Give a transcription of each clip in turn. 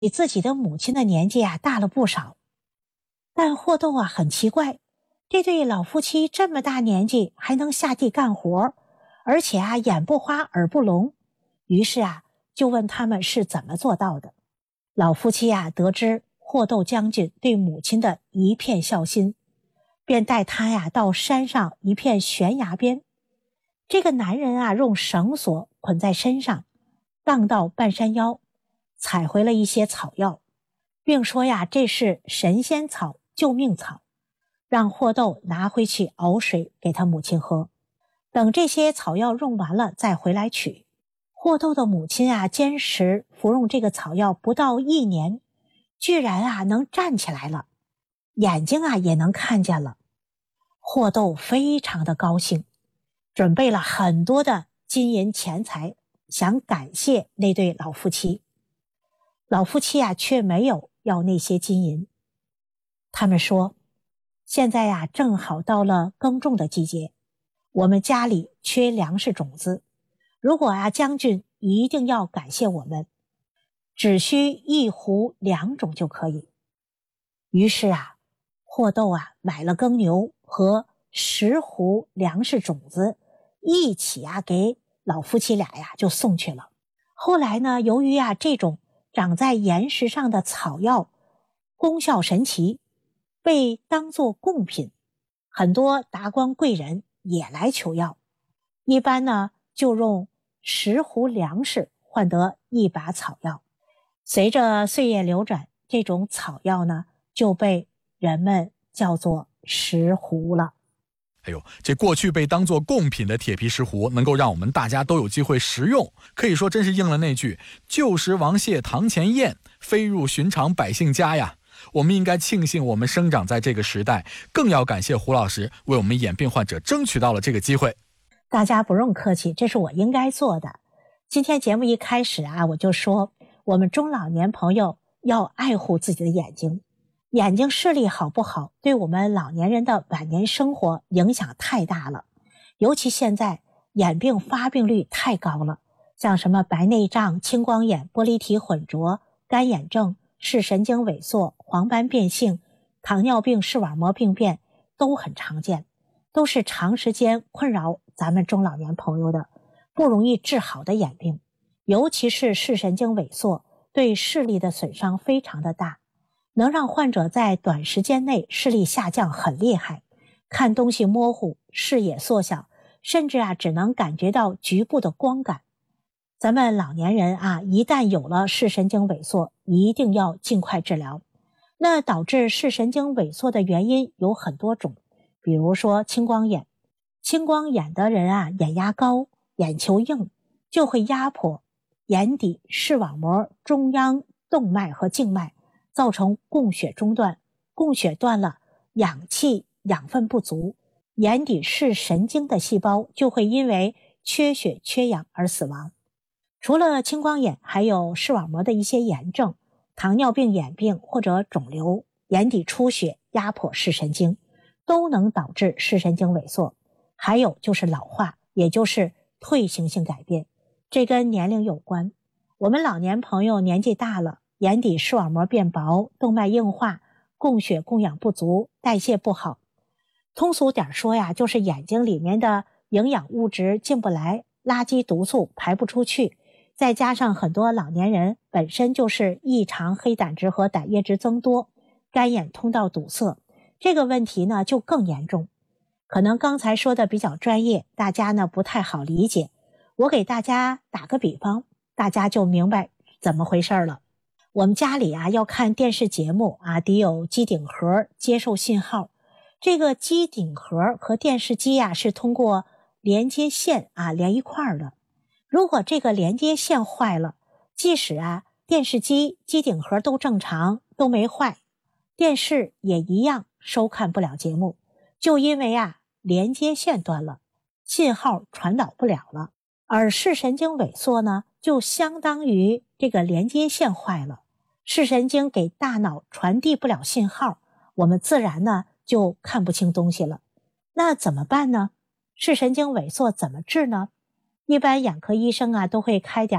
比自己的母亲的年纪大了不少。但霍豆很奇怪，这对老夫妻这么大年纪还能下地干活，而且眼不花耳不聋，于是就问他们是怎么做到的。老夫妻得知霍豆将军对母亲的一片孝心，便带他到山上一片悬崖边。这个男人用绳索捆在身上，荡到半山腰，采回了一些草药，并说这是神仙草、救命草，让霍豆拿回去熬水给他母亲喝。等这些草药用完了再回来取。霍豆的母亲坚持服用这个草药不到1年，居然能站起来了，眼睛也能看见了。霍豆非常的高兴，准备了很多的金银钱财，想感谢那对老夫妻。老夫妻却没有要那些金银。他们说，现在正好到了耕种的季节，我们家里缺粮食种子，如果将军一定要感谢我们，只需1斛2种就可以。于是霍豆买了耕牛和10斛粮食种子，一起给老夫妻俩就送去了。后来呢，由于这种长在岩石上的草药功效神奇，被当作贡品，很多达官贵人也来求药。一般呢，就用10斛粮食换得1把草药。随着岁月流转，这种草药呢，就被人们叫做石斛了。 哎呦，这过去被当作贡品的铁皮石斛，能够让我们大家都有机会食用，可以说真是应了那句“旧时王谢堂前燕，飞入寻常百姓家”呀。我们应该庆幸我们生长在这个时代，更要感谢胡老师为我们眼病患者争取到了这个机会。 大家不用客气，这是我应该做的。今天节目一开始我就说，我们中老年朋友要爱护自己的眼睛。眼睛视力好不好，对我们老年人的晚年生活影响太大了。尤其现在眼病发病率太高了，像什么白内障、青光眼、玻璃体混浊、干眼症、视神经萎缩、黄斑变性、糖尿病、视网膜病变都很常见，都是长时间困扰咱们中老年朋友的不容易治好的眼病。尤其是视神经萎缩对视力的损伤非常的大，能让患者在短时间内视力下降很厉害，看东西模糊，视野缩小，甚至只能感觉到局部的光感。咱们老年人一旦有了视神经萎缩，一定要尽快治疗。那导致视神经萎缩的原因有很多种，比如说青光眼。青光眼的人眼压高，眼球硬，就会压迫眼底、视网膜中央动脉和静脉，造成供血中断，供血断了，氧气养分不足，眼底视神经的细胞就会因为缺血缺氧而死亡。除了青光眼，还有视网膜的一些炎症，糖尿病眼病或者肿瘤，眼底出血压迫视神经，都能导致视神经萎缩。还有就是老化，也就是退行性改变，这跟年龄有关。我们老年朋友年纪大了，眼底视网膜变薄，动脉硬化，供血供氧不足，代谢不好。通俗点说就是眼睛里面的营养物质进不来，垃圾毒素排不出去，再加上很多老年人本身就是异常黑胆汁和胆液质增多，干眼通道堵塞，这个问题呢就更严重。可能刚才说的比较专业，大家呢不太好理解，我给大家打个比方，大家就明白怎么回事了。我们家里要看电视节目得有机顶盒接受信号，这个机顶盒和电视机是通过连接线连一块儿的。如果这个连接线坏了，即使电视机、机顶盒都正常，都没坏，电视也一样收看不了节目，就因为连接线断了，信号传导不了了。而视神经萎缩呢，就相当于这个连接线坏了，视神经给大脑传递不了信号，我们自然呢就看不清东西了。那怎么办呢？视神经萎缩怎么治呢？一般眼科医生都会开点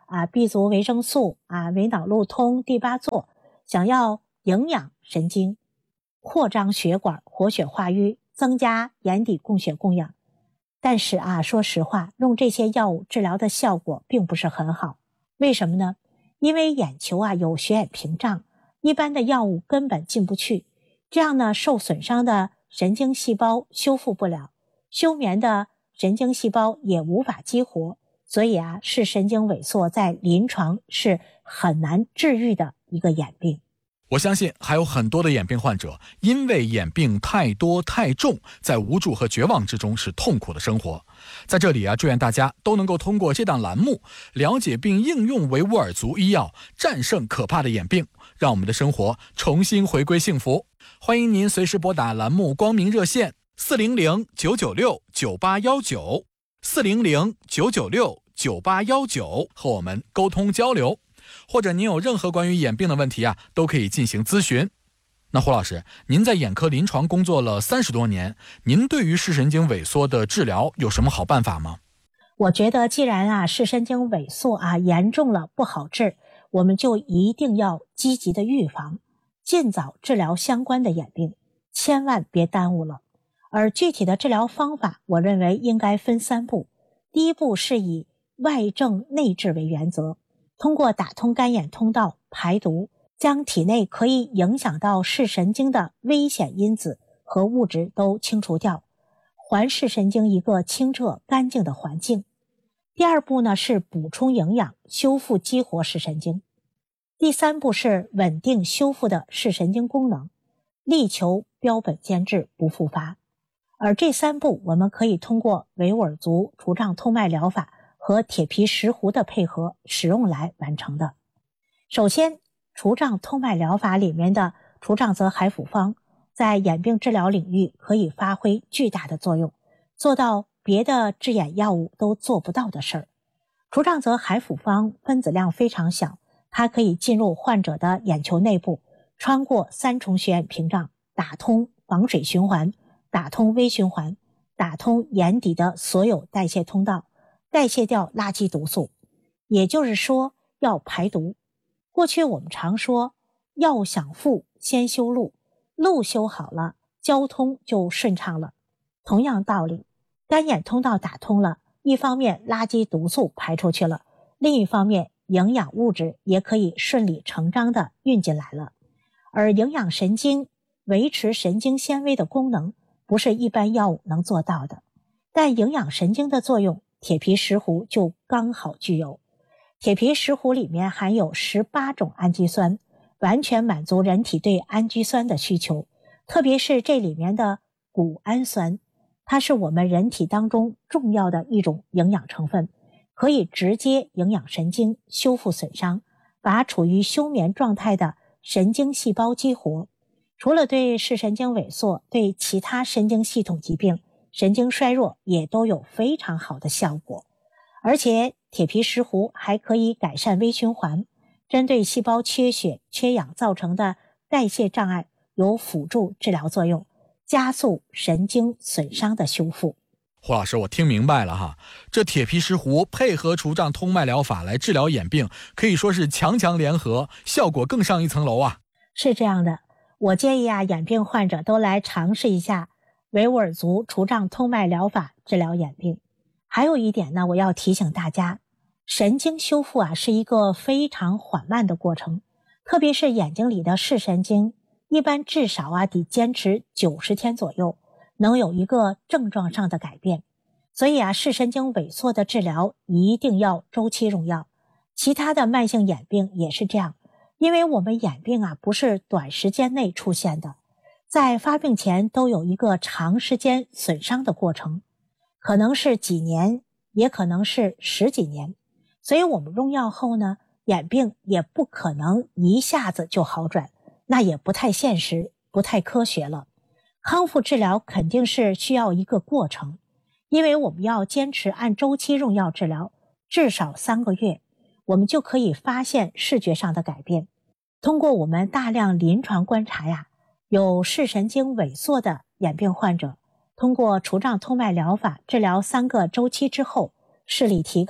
，B 族维生素维脑路通第8座，想要营养神经，扩张血管，活血化瘀，增加眼底供血供氧。但是说实话，用这些药物治疗的效果并不是很好。为什么呢？因为眼球有血眼屏障，一般的药物根本进不去，这样呢，受损伤的神经细胞修复不了，休眠的神经细胞也无法激活，所以视神经萎缩在临床是很难治愈的一个眼病。 我相信还有很多的眼病患者因为眼病太多太重，在无助和绝望之中是痛苦的生活。在这里祝愿大家都能够通过这档栏目了解并应用维吾尔族医药，战胜可怕的眼病，让我们的生活重新回归幸福。欢迎您随时拨打栏目光明热线400-996-9819 400-996-9819和我们沟通交流，或者您有任何关于眼病的问题都可以进行咨询。那胡老师，您在眼科临床工作了30多年，您对于视神经萎缩的治疗有什么好办法吗？ 我觉得既然视神经萎缩严重了不好治，我们就一定要积极的预防，尽早治疗相关的眼病，千万别耽误了。而具体的治疗方法，我认为应该分3步。第一步是以外症内治为原则，通过打通干眼通道排毒，将体内可以影响到视神经的危险因子和物质都清除掉，还视神经一个清澈干净的环境。第二步呢是补充营养，修复激活视神经。第3步是稳定修复的视神经功能，力求标本兼治，不复发。而这3步我们可以通过维吾尔族除障通脉疗法和铁皮石斛的配合使用来完成的。首先，除障通脉疗法里面的除障泽海府方在眼病治疗领域可以发挥巨大的作用，做到别的治眼药物都做不到的事儿。除障泽海府方分子量非常小，它可以进入患者的眼球内部，穿过3重血眼屏障，打通防水循环，打通微循环，打通眼底的所有代谢通道，代谢掉垃圾毒素，也就是说要排毒。过去我们常说要想富先修路，路修好了，交通就顺畅了。同样道理，干眼通道打通了，一方面垃圾毒素排出去了，另一方面营养物质也可以顺理成章地运进来了。而营养神经、维持神经纤维的功能不是一般药物能做到的，但营养神经的作用，铁皮石斛就刚好具有。铁皮石斛里面含有18种氨基酸，完全满足人体对氨基酸的需求，特别是这里面的谷氨酸，它是我们人体当中重要的一种营养成分，可以直接营养神经，修复损伤，把处于休眠状态的神经细胞激活。除了对视神经萎缩，对其他神经系统疾病、神经衰弱也都有非常好的效果。而且铁皮石斛还可以改善微循环，针对细胞缺血、缺氧造成的代谢障碍有辅助治疗作用，加速神经损伤的修复。 胡老师，我听明白了哈，这铁皮石斛配合除障通脉疗法来治疗眼病，可以说是强强联合，效果更上一层楼啊。 是这样的，我建议眼病患者都来尝试一下维吾尔族除障通脉疗法治疗眼病。还有一点呢，我要提醒大家，神经修复是一个非常缓慢的过程，特别是眼睛里的视神经，一般至少得坚持90天左右，能有一个症状上的改变。所以视神经萎缩的治疗一定要周期用药。其他的慢性眼病也是这样，因为我们眼病不是短时间内出现的，在发病前都有一个长时间损伤的过程，可能是几年，也可能是10几年。所以我们用药后呢，眼病也不可能一下子就好转，那也不太现实，不太科学了。康复治疗肯定是需要一个过程，因为我们要坚持按周期用药治疗，至少3个月，我们就可以发现视觉上的改变。通过我们大量临床观察有视神经萎缩的眼病患者，通过除障通脉疗法治疗3个周期之后，视力提高，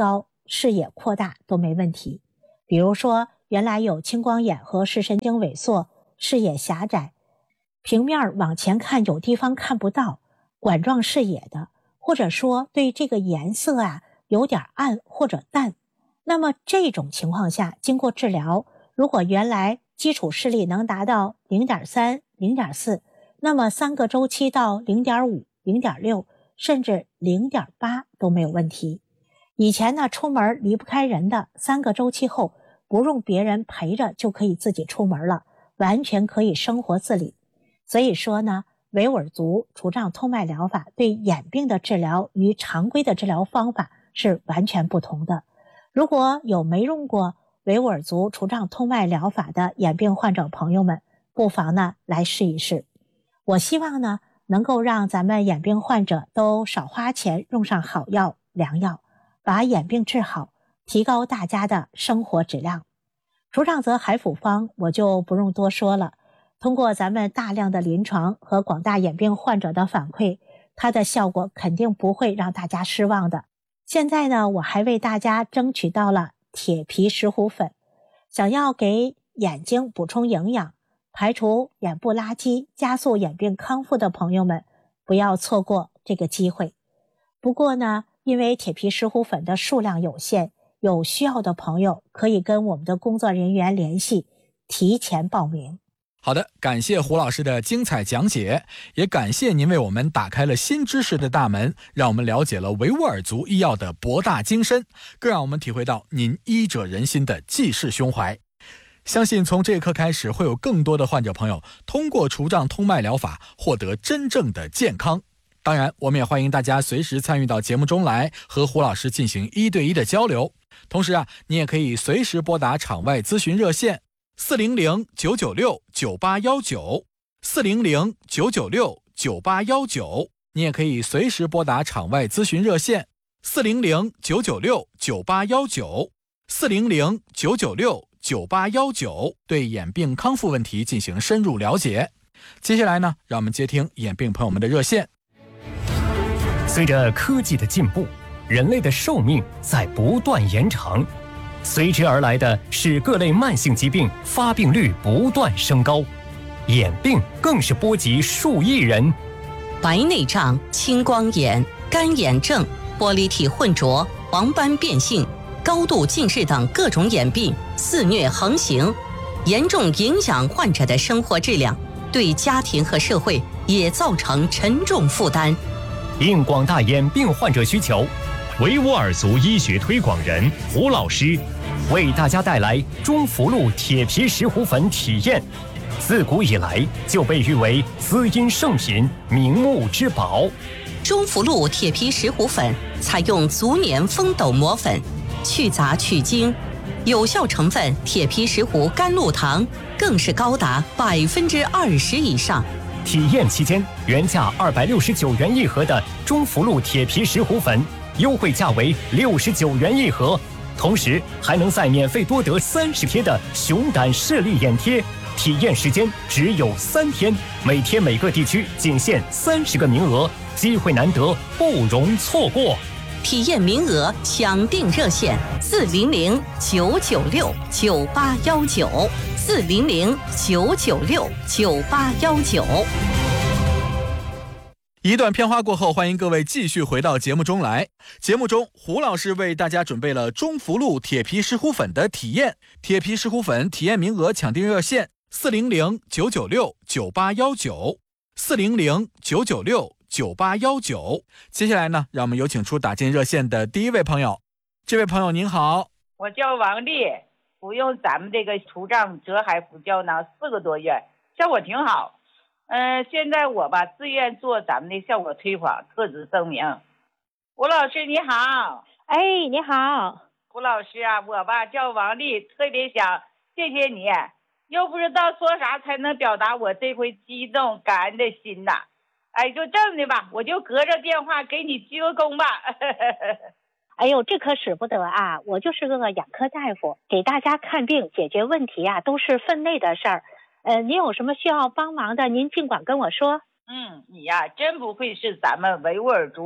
视野扩大都没问题。比如说原来有青光眼和视神经萎缩，视野狭窄，平面往前看有地方看不到，管状视野的，或者说对这个颜色有点暗或者淡，那么这种情况下经过治疗，如果原来基础视力能达到 0.3 0.4， 那么3个周期到 0.5 0.6 甚至 0.8 都没有问题。以前呢出门离不开人的，3个周期后不用别人陪着就可以自己出门了，完全可以生活自理。所以说呢，维吾尔族除障通脉疗法对眼病的治疗与常规的治疗方法是完全不同的。如果有没用过维吾尔族除障通脉疗法的眼病患者朋友们，不妨呢来试一试。我希望呢能够让咱们眼病患者都少花钱，用上好药良药，把眼病治好，提高大家的生活质量。除障则海辅方我就不用多说了，通过咱们大量的临床和广大眼病患者的反馈，它的效果肯定不会让大家失望的。现在呢，我还为大家争取到了铁皮石斛粉，想要给眼睛补充营养，排除眼部垃圾，加速眼病康复的朋友们，不要错过这个机会。不过呢，因为铁皮石斛粉的数量有限，有需要的朋友可以跟我们的工作人员联系，提前报名。 好的，感谢胡老师的精彩讲解，也感谢您为我们打开了新知识的大门，让我们了解了维吾尔族医药的博大精深，更让我们体会到您医者仁心的济世胸怀。相信从这一刻开始，会有更多的患者朋友通过除障通脉疗法获得真正的健康。当然，我们也欢迎大家随时参与到节目中来，和胡老师进行1对1的交流。同时你也可以随时拨打场外咨询热线400-996-9819 400-996-9819，你也可以随时拨打场外咨询热线400-996-9819 400-996-9819，对眼病康复问题进行深入了解。接下来呢，让我们接听眼病朋友们的热线。 随着科技的进步，人类的寿命在不断延长，随之而来的是各类慢性疾病发病率不断升高，眼病更是波及数亿人。 白内障、青光眼、干眼症、玻璃体混浊、黄斑变性、高度近视等各种眼病肆虐横行，严重影响患者的生活质量，对家庭和社会也造成沉重负担。 应广大眼病患者需求， 维吾尔族医学推广人胡老师为大家带来中福禄铁皮石斛粉体验。自古以来就被誉为滋阴圣品、明目之宝。 中福禄铁皮石斛粉采用足年风斗磨粉，去杂去精，有效成分铁皮石斛甘露糖更是高达20%以上。 体验期间，原价269元一盒的中福禄铁皮石斛粉，优惠价为69元一盒，同时还能再免费多得30贴的熊胆视力眼贴。体验时间只有3天，每天每个地区仅限30个名额，机会难得，不容错过。 体验名额抢订热线400-996-9819 400-996-9819。 一段片花过后，欢迎各位继续回到节目中来。节目中，胡老师为大家准备了中福禄铁皮石斛粉的体验。铁皮石斛粉体验名额抢订热线400-996-9819 400-996-9819。接下来呢，让我们有请出打进热线的第一位朋友。这位朋友您好。 我叫王丽，服用咱们这个除障泽海辅胶囊4个多月，效果挺好。现在我自愿做咱们的效果推广特此声明。胡老师你好。 哎，你好。 胡老师我叫王丽，特别想谢谢你，又不知道说啥才能表达我这回激动感恩的心呐。就这么的吧，我就隔着电话给你鞠个躬吧。 哎呦，这可使不得啊！我就是个眼科大夫，给大家看病解决问题都是分内的事儿。您有什么需要帮忙的，您尽管跟我说。 你真不愧是咱们维吾尔族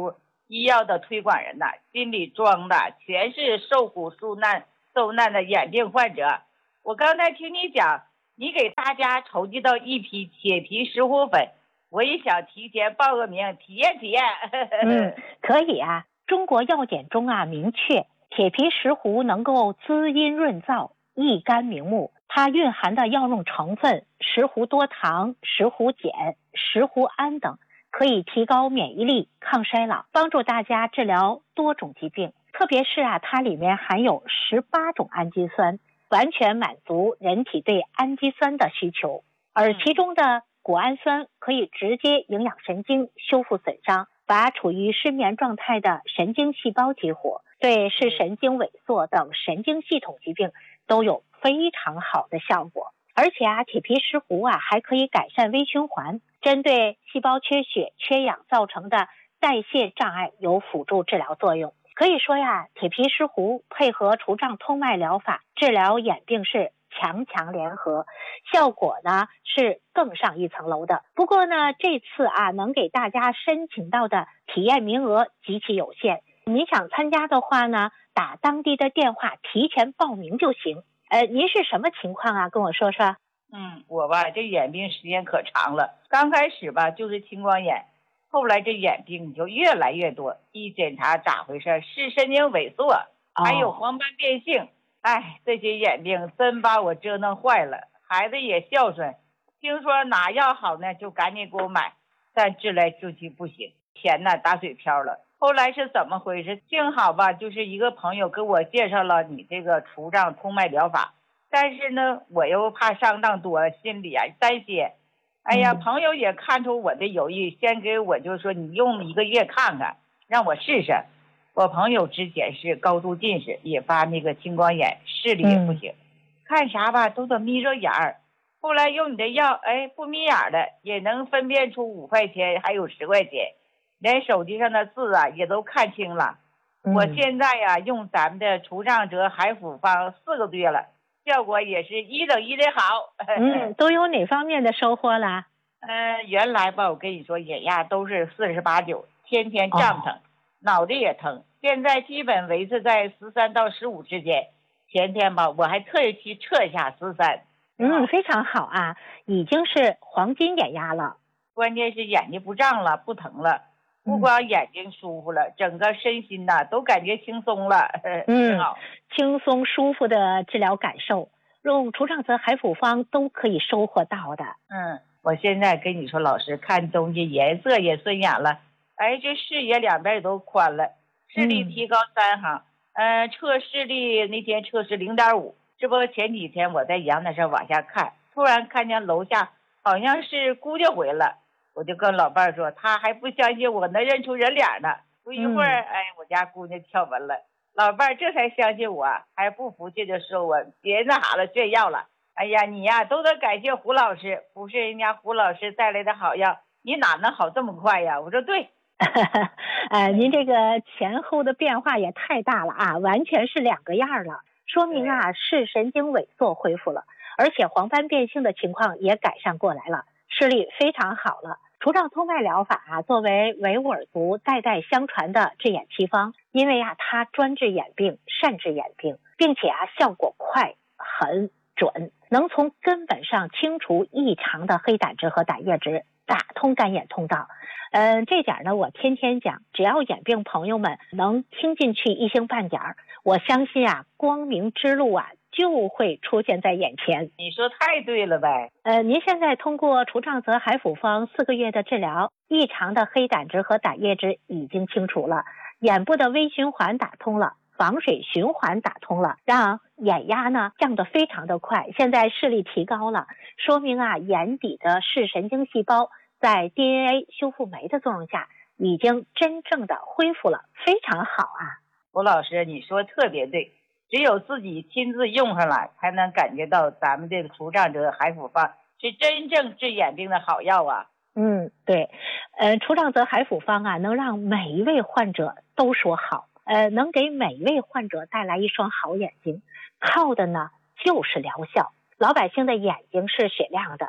医药的推广人呐，心里装的全是受苦受难的眼病患者。我刚才听你讲，你给大家筹集到一批铁皮石斛粉，我也想提前报个名体验体验。 可以啊。中国药典中啊明确，铁皮石斛能够滋阴润燥、益肝明目。它蕴含的药用成分石斛多糖、石斛碱、石斛胺等，可以提高免疫力、抗衰老，帮助大家治疗多种疾病。特别是啊，它里面含有18种氨基酸，完全满足人体对氨基酸的需求。而其中的谷氨酸可以直接营养神经，修复损伤，把处于失眠状态的神经细胞激活，对视神经萎缩等神经系统疾病都有非常好的效果。而且啊，铁皮石斛啊还可以改善微循环，针对细胞缺血、缺氧造成的代谢障碍有辅助治疗作用。可以说呀，铁皮石斛配合除障通脉疗法治疗眼病是强强联合，效果呢是更上一层楼的。不过呢，这次啊能给大家申请到的体验名额极其有限，您想参加的话呢，打当地的电话提前报名就行。您是什么情况啊？跟我说说。 我吧这眼病时间可长了，刚开始吧就是青光眼，后来这眼病就越来越多，一检查咋回事？视神经萎缩，还有黄斑变性。这些眼病真把我折腾坏了。孩子也孝顺，听说哪药好呢就赶紧给我买，但治来治去不行，钱呢打水漂了。后来是怎么回事？幸好吧，就是一个朋友给我介绍了你这个除障通脉疗法，但是呢我又怕上当多，心里担心。朋友也看出我的犹豫，先给我就说你用1个月看看，让我试试。我朋友之前是高度近视，也发那个青光眼，视力也不行，看啥吧都得眯着眼儿。后来用你的药，不眯眼的也能分辨出5块钱还有10块钱，连手机上的字啊也都看清了。我现在呀用咱们的除障者海辅方4个多月了，效果也是1等1的好。 都有哪方面的收获啦？ 原来吧我跟你说眼压都是48、9，天天胀疼，脑袋也疼，现在基本维持在13到15之间。前天吧我还特意去测一下13。 非常好啊，已经是黄金眼压了。 关键是眼睛不胀了，不疼了，不光眼睛舒服了，整个身心呐都感觉轻松了。好， 轻松舒服的治疗感受，用除障泽海辅方都可以收获到的。 我现在跟你说，老师看东西颜色也顺眼了，这视野两边也都宽了，视力提高3行。测视力那天测试0.5，这不前几天我在阳台上往下看，突然看见楼下好像是姑家回了，我就跟老伴说，他还不相信我能认出人脸呢。不一会儿，我家姑娘跳门了，老伴这才相信我，还不服气的说我别那啥了，炫耀了。你呀都得感谢胡老师，不是人家胡老师带来的好药，你哪能好这么快呀？我说对。 您这个前后的变化也太大了啊，完全是2个样了，说明啊视神经萎缩恢复了，而且黄斑变性的情况也改善过来了，视力非常好了。除障通脉疗法啊，作为维吾尔族代代相传的治眼奇方，因为啊它专治眼病、善治眼病，并且啊效果快、很准，能从根本上清除异常的黑胆汁和胆液质，打通干眼通道。这点呢我天天讲，只要眼病朋友们能听进去1星半点，我相信啊光明之路啊就会出现在眼前。 你说太对了呗。 您现在通过除障泽海辅方4个月的治疗，异常的黑胆汁和胆液质已经清除了，眼部的微循环打通了，防水循环打通了，让眼压呢降得非常的快，现在视力提高了，说明啊眼底的视神经细胞在 DNA 修复酶的作用下已经真正的恢复了，非常好啊。 胡老师你说特别对，只有自己亲自用上了，才能感觉到咱们这个除障者海辅方是真正治眼病的好药啊。 对，除障泽海辅方啊能让每一位患者都说好，能给每一位患者带来一双好眼睛，靠的呢就是疗效。老百姓的眼睛是雪亮的，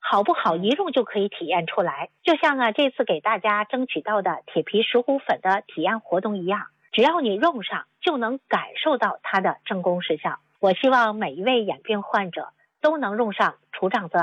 好不好一用就可以体验出来。就像这次给大家争取到的铁皮石斛粉的体验活动一样，只要你用上就能感受到它的正功实效。我希望每一位眼病患者都能用上除障则